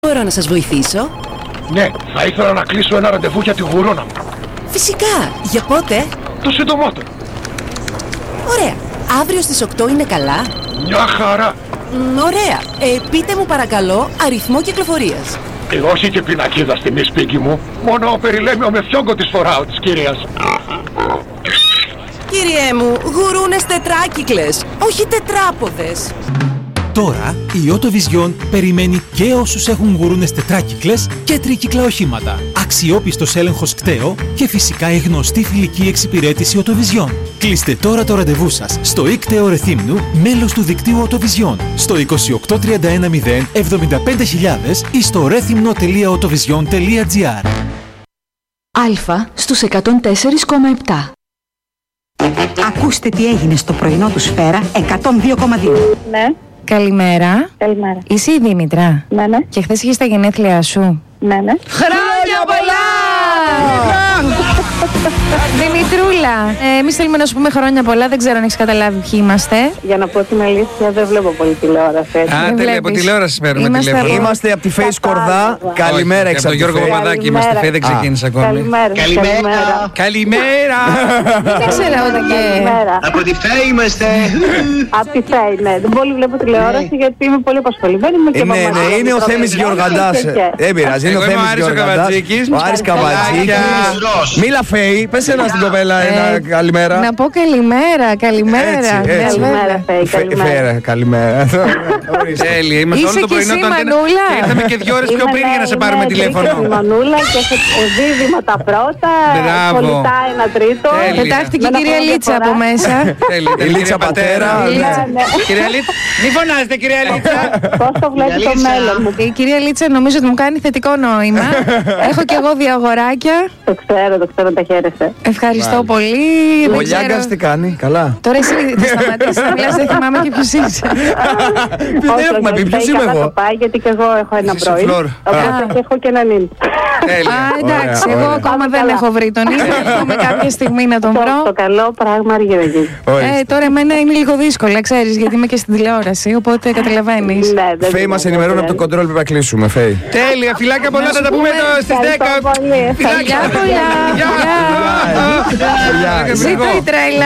Μπορώ να σας βοηθήσω? Ναι, θα ήθελα να κλείσω ένα ραντεβού για τη γουρόνα μου. Φυσικά, για πότε? Το συντομότερο. Ωραία, αύριο στις 8 είναι καλά? Μια χαρά. Ωραία, πείτε μου παρακαλώ αριθμό κυκλοφορίας. Όχι και πινακίδα στη μη σπίτι μου. Μόνο περιλέμιο με φιόγκο της φοράω της κυρίας. Κύριέ μου, γουρούνες τετράκυκλες, όχι τετράποδες. Τώρα η Autovision περιμένει και όσους έχουν γουρούνες τετράκυκλες και τρίκυκλα οχήματα. Αξιόπιστος έλεγχος κταίο και φυσικά η γνωστή φιλική εξυπηρέτηση Autovision. Κλείστε τώρα το ραντεβού σας στο ΙΚΤΕΟ Ρεθύμνου, μέλος του δικτύου Autovision, στο 28310 75000 ή στο rethymno.autovision.gr. Αλφα στους 104,7. Ακούστε τι έγινε στο πρωινό του Σφαίρα 102,2. Ναι. Καλημέρα. Καλημέρα. Είσαι η Δήμητρα. Ναι, ναι. Και χθες είχες τα γενέθλιά σου. Ναι, ναι. Χρόνια πολλά! Δημητρούλα, εμείς θέλουμε να σου πούμε χρόνια πολλά. Δεν ξέρω αν έχεις καταλάβει ποιοι είμαστε. Για να πω την αλήθεια, δεν βλέπω πολύ τηλεόραση. Α, τέλεια, από τηλεόραση παίρνουμε τηλέφωνο. Είμαστε από τη Face Κορδά. Καλημέρα, από τον Γιώργο Παπαδάκη είμαστε. Φέη δεν ξεκίνησε ακόμη. Καλημέρα. Καλημέρα. Δεν ξέρω ούτε και. Από τη Φέη είμαστε. Από τη Φέη, ναι. Δεν πολύ βλέπω τηλεόραση γιατί είμαι πολύ απασχολημένη. Ναι, είναι ο Θέμης Γιωργαντάς. Δεν πειράζει, είναι ο Θέμης Γιωργαντάς. Ο Άρης Καβατζίκης. Μίλα Φέη, πες ένα στην κοπέλα ένα καλημέρα. Να πω καλημέρα, καλημέρα. Καλημέρα, Φέη. Καλημέρα. Τέλεια, είμαστε όλο το πρωινό του Αντένα. Ήρθαμε και 2 ώρες πιο πριν για να σε πάρουμε τηλέφωνο. Είμαι η Μανούλα και έχω δίδυμα τα πρώτα. Κολλητά ένα τρίτο. Πετάχτηκε η κυρία Λίτσα από μέσα. Η Λίτσα πατέρα. Κυρία Λίτσα, μη φωνάζετε κυρία Λίτσα. Πώς το βλέπει το μέλλον μου? Η κυρία Λίτσα νομίζω ότι μου κάνει θετικό νόημα. Έχω κι εγώ 2 αγοράκια. Το ξέρω, τα χαίρεσαι. Ευχαριστώ πολύ. Ο Λιάγκας τι κάνει, καλά. Τώρα εσύ θα σταματήσεις να μιλάς, δεν θυμάμαι και ποιος είσαι. Δεν έχουμε πει, ποιος είμαι εγώ. Γιατί και εγώ έχω ένα πρωί. Οπότε έχω και έναν ίν. Α, εντάξει, εγώ ακόμα δεν έχω βρει τον ίν. Έχουμε κάποια στιγμή να τον βρω. Το καλό πράγμα αργεί. Τώρα εμένα είναι λίγο δύσκολα, ξέρεις, γιατί είμαι και στην τηλεόραση, οπότε καταλαβαίνεις. Φέη, μας ενημερώνει από το κοντρόλ που θα κλείσουμε, Φέη. Τέλεια, φιλάκια πολλά, θα τα πούμε στις 10. Φιλιά πολλά. Ζήτω η τρέλα.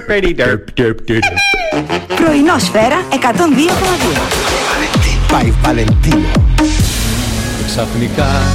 Πρωινό Σφαίρα 102,2. Πάει Βαλεντίνο. Ξαφνικά